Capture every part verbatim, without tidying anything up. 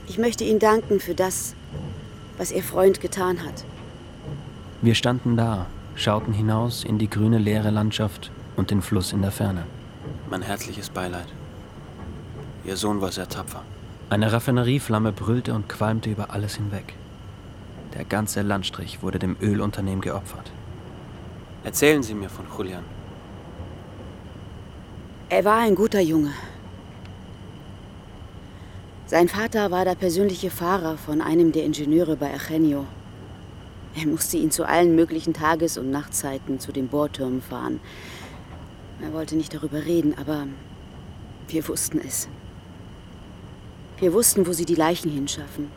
Ich möchte Ihnen danken für das, was Ihr Freund getan hat. Wir standen da, schauten hinaus in die grüne, leere Landschaft und den Fluss in der Ferne. Mein herzliches Beileid. Ihr Sohn war sehr tapfer. Eine Raffinerieflamme brüllte und qualmte über alles hinweg. Der ganze Landstrich wurde dem Ölunternehmen geopfert. Erzählen Sie mir von Julian. Er war ein guter Junge. Sein Vater war der persönliche Fahrer von einem der Ingenieure bei Eugenio. Er musste ihn zu allen möglichen Tages- und Nachtzeiten zu den Bohrtürmen fahren. Er wollte nicht darüber reden, aber wir wussten es. Wir wussten, wo sie die Leichen hinschaffen.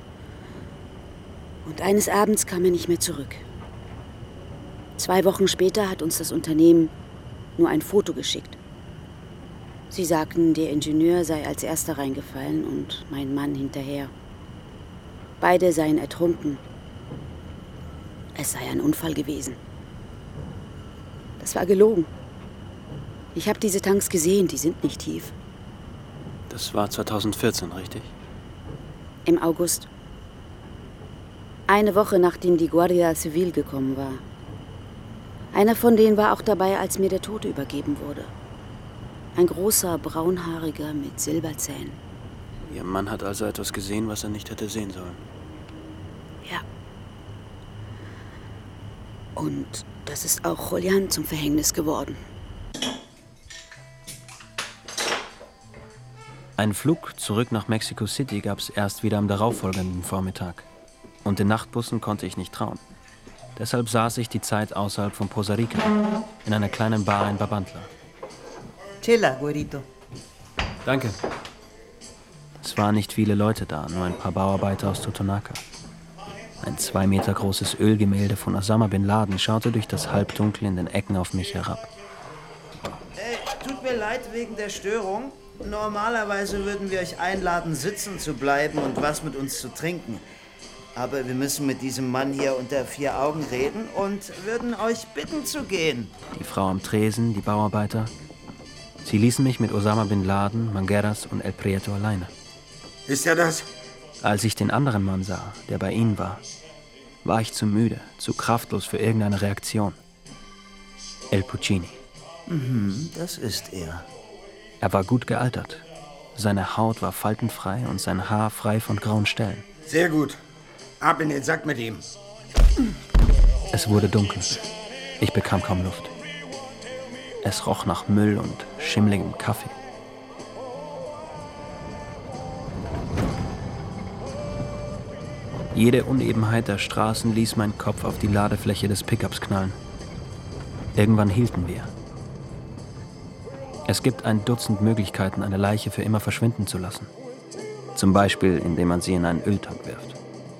Und eines Abends kam er nicht mehr zurück. Zwei Wochen später hat uns das Unternehmen nur ein Foto geschickt. Sie sagten, der Ingenieur sei als erster reingefallen und mein Mann hinterher. Beide seien ertrunken. Es sei ein Unfall gewesen. Das war gelogen. Ich habe diese Tanks gesehen, die sind nicht tief. Das war zweitausendvierzehn, richtig? Im August. Eine Woche nachdem die Guardia Civil gekommen war. Einer von denen war auch dabei, als mir der Tote übergeben wurde. Ein großer, braunhaariger mit Silberzähnen. Ihr Mann hat also etwas gesehen, was er nicht hätte sehen sollen. Ja. Und das ist auch Julian zum Verhängnis geworden. Ein Flug zurück nach Mexico City gab es erst wieder am darauffolgenden Vormittag. Und den Nachtbussen konnte ich nicht trauen. Deshalb saß ich die Zeit außerhalb von Poza Rica, in einer kleinen Bar in Babantla. Chela, güerito. Danke. Es waren nicht viele Leute da, nur ein paar Bauarbeiter aus Totonaca. Ein zwei Meter großes Ölgemälde von Osama Bin Laden schaute durch das Halbdunkel in den Ecken auf mich herab. Äh, tut mir leid wegen der Störung. Normalerweise würden wir euch einladen, sitzen zu bleiben und was mit uns zu trinken. Aber wir müssen mit diesem Mann hier unter vier Augen reden und würden euch bitten zu gehen. Die Frau am Tresen, die Bauarbeiter. Sie ließen mich mit Osama Bin Laden, Mangueras und El Prieto alleine. Ist er das? Als ich den anderen Mann sah, der bei ihnen war, war ich zu müde, zu kraftlos für irgendeine Reaktion. El Puccini. Mhm, das ist er. Er war gut gealtert. Seine Haut war faltenfrei und sein Haar frei von grauen Stellen. Sehr gut. Ab in den Sack mit ihm. Es wurde dunkel. Ich bekam kaum Luft. Es roch nach Müll und schimmligem Kaffee. Jede Unebenheit der Straßen ließ meinen Kopf auf die Ladefläche des Pickups knallen. Irgendwann hielten wir. Es gibt ein Dutzend Möglichkeiten, eine Leiche für immer verschwinden zu lassen. Zum Beispiel, indem man sie in einen Öltank wirft.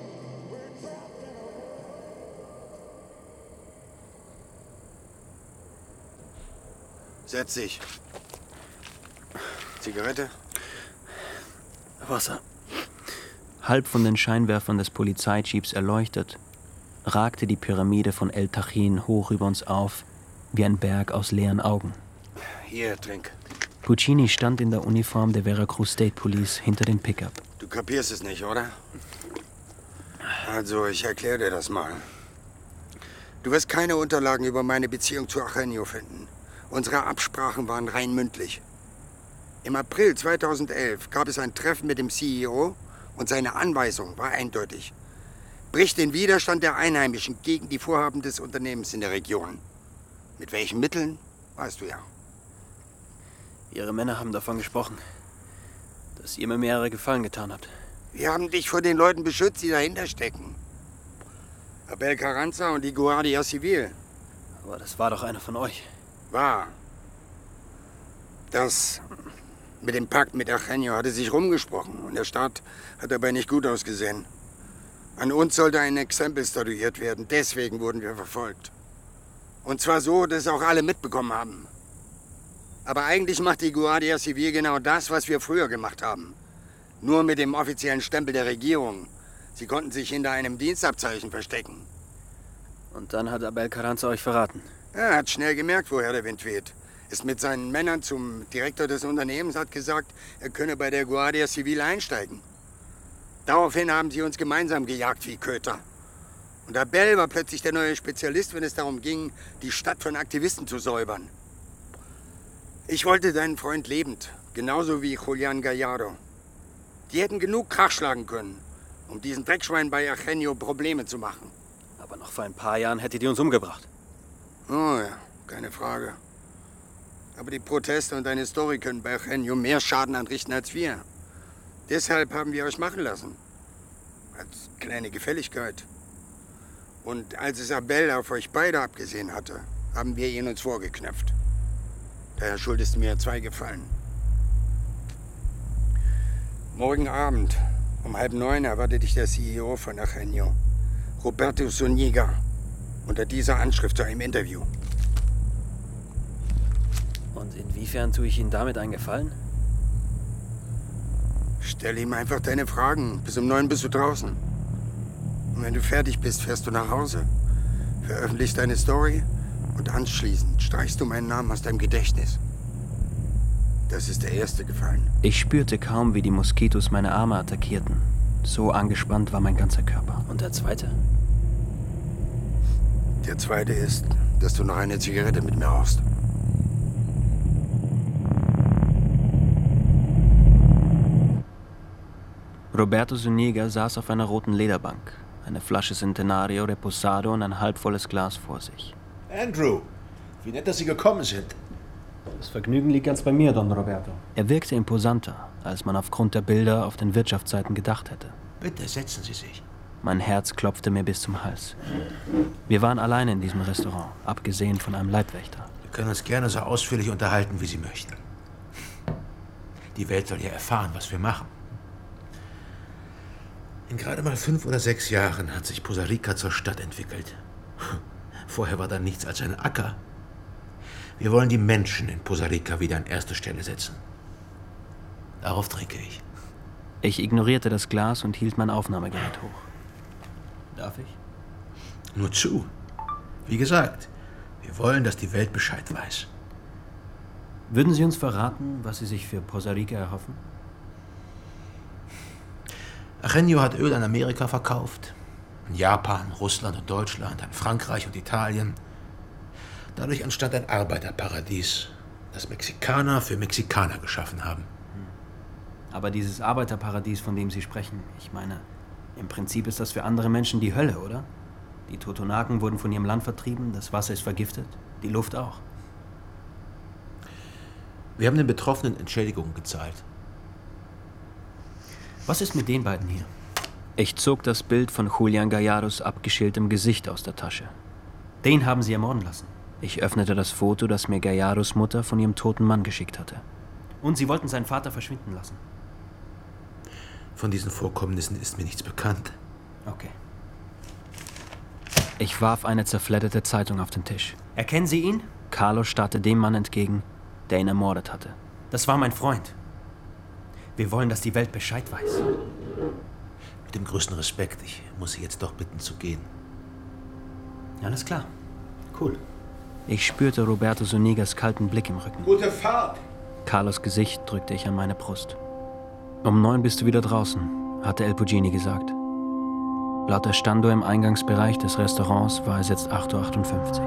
Setz dich. Zigarette? Wasser. Halb von den Scheinwerfern des Polizeijeeps erleuchtet, ragte die Pyramide von El Tachin hoch über uns auf, wie ein Berg aus leeren Augen. Hier, trink. Puccini stand in der Uniform der Veracruz State Police hinter dem Pickup. Du kapierst es nicht, oder? Also, ich erkläre dir das mal. Du wirst keine Unterlagen über meine Beziehung zu Eugenio finden. Unsere Absprachen waren rein mündlich. Im April zweitausendelf gab es ein Treffen mit dem C E O und seine Anweisung war eindeutig. Brich den Widerstand der Einheimischen gegen die Vorhaben des Unternehmens in der Region. Mit welchen Mitteln, weißt du ja. Ihre Männer haben davon gesprochen, dass ihr mir mehrere Gefallen getan habt. Wir haben dich vor den Leuten beschützt, die dahinter stecken. Abel Carranza und die Guardia Civil. Aber das war doch einer von euch. War. Das mit dem Pakt mit Eugenio hatte sich rumgesprochen und der Staat hat dabei nicht gut ausgesehen. An uns sollte ein Exempel statuiert werden, deswegen wurden wir verfolgt. Und zwar so, dass auch alle mitbekommen haben. Aber eigentlich macht die Guardia Civil genau das, was wir früher gemacht haben. Nur mit dem offiziellen Stempel der Regierung. Sie konnten sich hinter einem Dienstabzeichen verstecken. Und dann hat Abel Carranza euch verraten. Er hat schnell gemerkt, woher der Wind weht. Ist mit seinen Männern zum Direktor des Unternehmens, hat gesagt, er könne bei der Guardia Civil einsteigen. Daraufhin haben sie uns gemeinsam gejagt wie Köter. Und Abel war plötzlich der neue Spezialist, wenn es darum ging, die Stadt von Aktivisten zu säubern. Ich wollte deinen Freund lebend, genauso wie Julián Gallardo. Die hätten genug Krach schlagen können, um diesen Dreckschwein bei Eugenio Probleme zu machen. Aber noch vor ein paar Jahren hätte die uns umgebracht. Oh ja, keine Frage. Aber die Proteste und deine Story können bei Eugenio mehr Schaden anrichten als wir. Deshalb haben wir euch machen lassen. Als kleine Gefälligkeit. Und als Isabel auf euch beide abgesehen hatte, haben wir ihn uns vorgeknöpft. Daher schuldest du mir zwei Gefallen. Morgen Abend um halb neun erwartet dich der C E O von Eugenio, Roberto Zuniga, unter dieser Anschrift zu einem Interview. Und inwiefern tue ich Ihnen damit einen Gefallen? Stell ihm einfach deine Fragen. Bis um neun bist du draußen. Und wenn du fertig bist, fährst du nach Hause, veröffentlichst deine Story und anschließend streichst du meinen Namen aus deinem Gedächtnis. Das ist der erste Gefallen. Ich spürte kaum, wie die Moskitos meine Arme attackierten. So angespannt war mein ganzer Körper. Und der zweite? Der zweite ist, dass du noch eine Zigarette mit mir rauchst. Roberto Zuniga saß auf einer roten Lederbank, eine Flasche Centenario Reposado und ein halbvolles Glas vor sich. Andrew, wie nett, dass Sie gekommen sind. Das Vergnügen liegt ganz bei mir, Don Roberto. Er wirkte imposanter, als man aufgrund der Bilder auf den Wirtschaftsseiten gedacht hätte. Bitte setzen Sie sich. Mein Herz klopfte mir bis zum Hals. Wir waren alleine in diesem Restaurant, abgesehen von einem Leibwächter. Wir können uns gerne so ausführlich unterhalten, wie Sie möchten. Die Welt soll ja erfahren, was wir machen. In gerade mal fünf oder sechs Jahren hat sich Poza Rica zur Stadt entwickelt. Vorher war da nichts als ein Acker. Wir wollen die Menschen in Poza Rica wieder an erste Stelle setzen. Darauf trinke ich. Ich ignorierte das Glas und hielt mein Aufnahmegerät hoch. Darf ich? Nur zu. Wie gesagt, wir wollen, dass die Welt Bescheid weiß. Würden Sie uns verraten, was Sie sich für Poza Rica erhoffen? Eugenio hat Öl an Amerika verkauft. An Japan, Russland und Deutschland, an Frankreich und Italien. Dadurch entstand ein Arbeiterparadies, das Mexikaner für Mexikaner geschaffen haben. Aber dieses Arbeiterparadies, von dem Sie sprechen, ich meine, im Prinzip ist das für andere Menschen die Hölle, oder? Die Totonaken wurden von ihrem Land vertrieben, das Wasser ist vergiftet, die Luft auch. Wir haben den Betroffenen Entschädigungen gezahlt. Was ist mit den beiden hier? Ich zog das Bild von Julián Gallardos abgeschältem Gesicht aus der Tasche. Den haben Sie ermorden lassen. Ich öffnete das Foto, das mir Gallardos Mutter von ihrem toten Mann geschickt hatte. Und Sie wollten seinen Vater verschwinden lassen. Von diesen Vorkommnissen ist mir nichts bekannt. Okay. Ich warf eine zerfledderte Zeitung auf den Tisch. Erkennen Sie ihn? Carlos starrte dem Mann entgegen, der ihn ermordet hatte. Das war mein Freund. Wir wollen, dass die Welt Bescheid weiß. Mit dem größten Respekt. Ich muss Sie jetzt doch bitten zu gehen. Alles klar. Cool. Ich spürte Roberto Zunigas kalten Blick im Rücken. Gute Fahrt! Carlos' Gesicht drückte ich an meine Brust. Um neun bist du wieder draußen, hatte El Pugini gesagt. Laut der Standuhr im Eingangsbereich des Restaurants war es jetzt acht Uhr achtundfünfzig.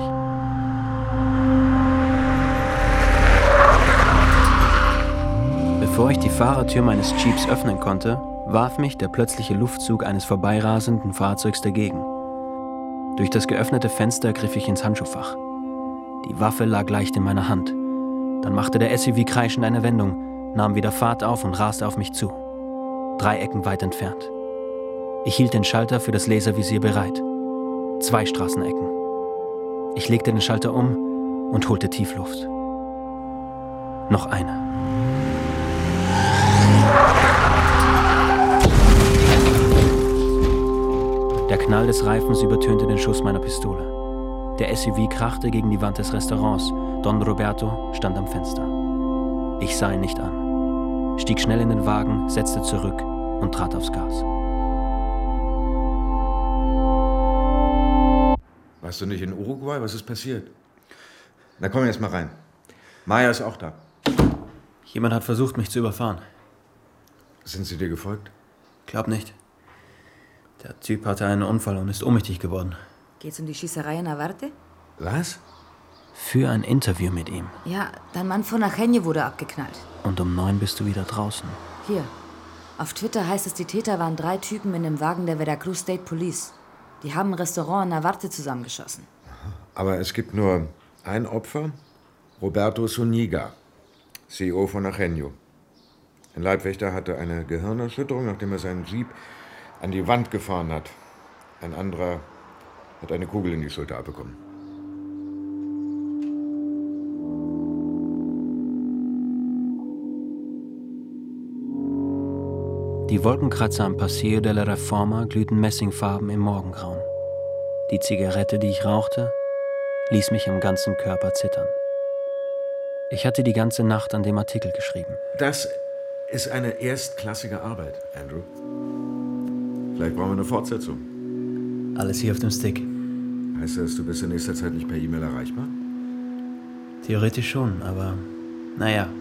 Bevor ich die Fahrertür meines Jeeps öffnen konnte, warf mich der plötzliche Luftzug eines vorbeirasenden Fahrzeugs dagegen. Durch das geöffnete Fenster griff ich ins Handschuhfach. Die Waffe lag leicht in meiner Hand. Dann machte der S U V kreischend eine Wendung, nahm wieder Fahrt auf und raste auf mich zu. Drei Ecken weit entfernt. Ich hielt den Schalter für das Laservisier bereit. Zwei Straßenecken. Ich legte den Schalter um und holte Tiefluft. Noch eine. Der Knall des Reifens übertönte den Schuss meiner Pistole. Der S U V krachte gegen die Wand des Restaurants. Don Roberto stand am Fenster. Ich sah ihn nicht an, stieg schnell in den Wagen, setzte zurück und trat aufs Gas. Warst du nicht in Uruguay? Was ist passiert? Na komm erst mal rein. Maya ist auch da. Jemand hat versucht, mich zu überfahren. Sind sie dir gefolgt? Glaub nicht. Der Typ hatte einen Unfall und ist ohnmächtig geworden. Geht's um die Schießerei in Navarte? Was? Für ein Interview mit ihm. Ja, dein Mann von Najenje wurde abgeknallt. Und um neun bist du wieder draußen. Hier. Auf Twitter heißt es, die Täter waren drei Typen in dem Wagen der Veracruz State Police. Die haben ein Restaurant in Navarte zusammengeschossen. Aber es gibt nur ein Opfer, Roberto Zuniga, C E O von Najenje. Ein Leibwächter hatte eine Gehirnerschütterung, nachdem er seinen Jeep an die Wand gefahren hat. Ein anderer hat eine Kugel in die Schulter abbekommen. Die Wolkenkratzer am Paseo de la Reforma glühten messingfarben im Morgengrauen. Die Zigarette, die ich rauchte, ließ mich am ganzen Körper zittern. Ich hatte die ganze Nacht an dem Artikel geschrieben. Das ist eine erstklassige Arbeit, Andrew. Vielleicht brauchen wir eine Fortsetzung. Alles hier auf dem Stick. Heißt das, du bist in nächster Zeit nicht per E-Mail erreichbar? Theoretisch schon, aber naja,